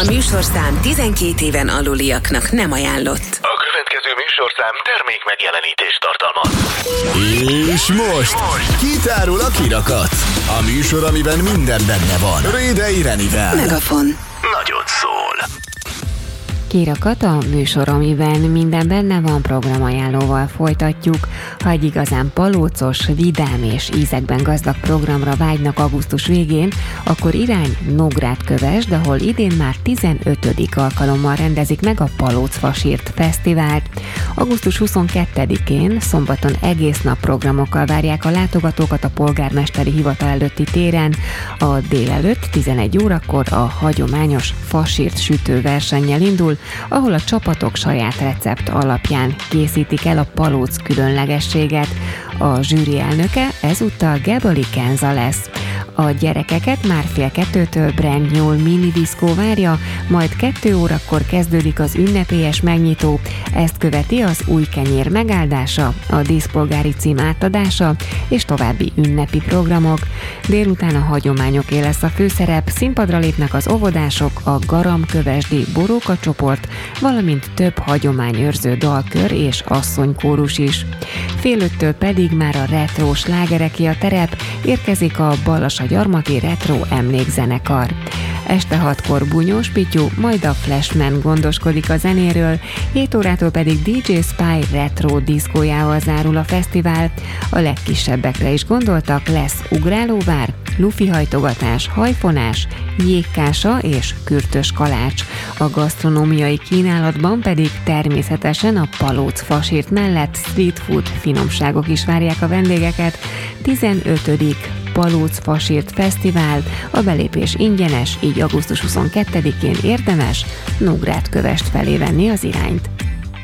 A műsorszám 12 éven aluliaknak nem ajánlott. A következő műsorszám termék megjelenítést tartalmaz. És most kitárul a kirakat. A műsor, amiben minden benne van. Rédei Renivel. Megafon. Nagyot szól. Kirakat, a műsor, amiben minden benne van, programajánlóval folytatjuk. Ha egy igazán palócos, vidám és ízekben gazdag programra vágynak augusztus végén, akkor irány Nógrádkövesd, ahol idén már 15. alkalommal rendezik meg a Palóc Fasírt Fesztivált. Augusztus 22-én, szombaton egész nap programokkal várják a látogatókat a polgármesteri hivatal előtti téren. A délelőtt 11 órakor a hagyományos fasírt sütőversennyel indul, ahol a csapatok saját recept alapján készítik el a palóc különlegességet. A zsűri elnöke ezúttal Gebali Kenza lesz. A gyerekeket már 1:30 Brand New mini diszkó várja, majd 2 órakor kezdődik az ünnepélyes megnyitó, ezt követi az új kenyér megáldása, a díszpolgári cím átadása és további ünnepi programok. Délután a hagyományoké lesz a főszerep, színpadra lépnek az óvodások, a garamkövesdi boróka csoport, valamint több hagyományőrző dalkör és asszonykórus is. 4:30 pedig már a retro slágereké a terep, érkezik a Balassagyarmati Retro Emlékzenekar. Este 6-kor Bunyós Pityu, majd a Flashman gondoskodik a zenéről, 7 órától pedig DJ Spy retro diszkójával zárul a fesztivál. A legkisebbekre is gondoltak, lesz ugrálóvár, lufihajtogatás, hajfonás, jégkása és kürtös kalács. A gasztronómiai kínálatban pedig természetesen a Palóc Fasírt mellett street food finomságok is várják a vendégeket. 15. Palóc Fasírt Fesztivál, a belépés ingyenes, így augusztus 22-én érdemes Nógrádkövesd felé venni az irányt.